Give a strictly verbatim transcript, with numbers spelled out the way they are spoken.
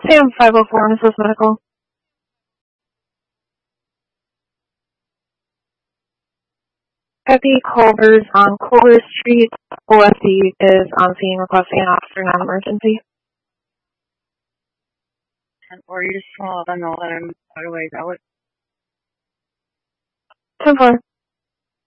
Sam five oh four, Missus Medical. Epi Culver's on Culver Street. O S D is on scene requesting an officer non-emergency. Or you just want to let them know that I'm quite a ways out. ten four.